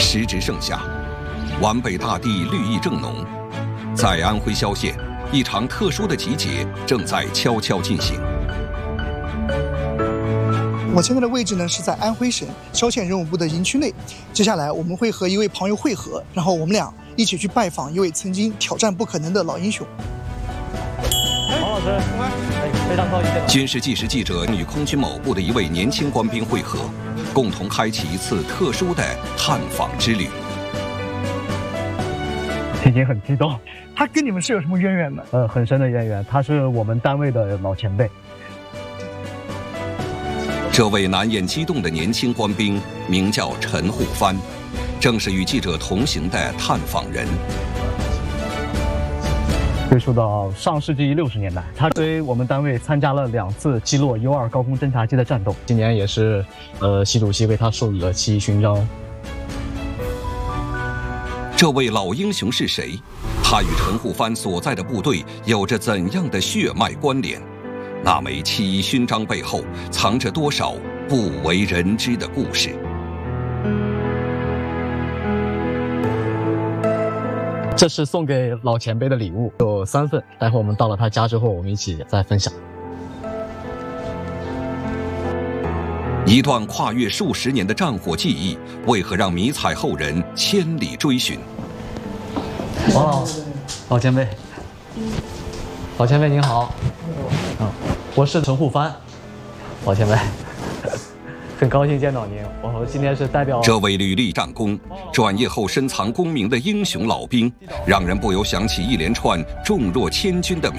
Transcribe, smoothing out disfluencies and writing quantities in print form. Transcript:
时值盛夏，皖北大地绿意正浓。在安徽萧县，一场特殊的集结正在悄悄进行。 我现在的位置呢是在安徽省萧县人武部的营区内。接下来我们会和一位朋友会合，然后我们俩一起去拜访一位曾经挑战不可能的老英雄。 王老师，非常高兴见到。 军事纪实记者与空军某部的一位年轻官兵会合，共同开启一次特殊的探访之旅。 心情很激动。 他跟你们是有什么渊源吗？ 很深的渊源，他是我们单位的老前辈。 这位难掩激动的年轻官兵名叫陈护藩，正是与记者同行的探访人。 追溯到上世纪60年代，他随我们单位参加了2次击落 U-2高空侦察机的战斗。今年也是，习主席为他授予了7一勋章。 这位老英雄是谁？他与陈护藩所在的部队有着怎样的血脉关联？那枚7一勋章背后藏着多少不为人知的故事？ 这是送给老前辈的礼物，有3份。待会我们到了他家之后，我们一起再分享。 一段跨越数十年的战火记忆，为何让迷彩后人千里追寻？ 王老前辈，老前辈您好。我是陈护藩，老前辈，很高兴见到您。我今天是代表这位履历战功、转业后深藏功名的英雄老兵，让人不由想起一连串重若千钧的